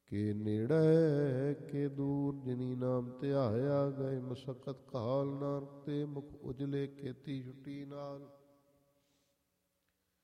ਕੇ ਨੇੜੇ ਕੇ ਦੂਰ, ਜਿਨੀ ਨਾਮ ਧਿਆਇਆ ਗਏ ਮਸਕਤ ਕਾਲ, ਨਾਨਕ ਤੇ ਮੁਖ ਉਜਲੇ ਕੀਤੀ ਛੁੱਟੀ ਨਾਲ।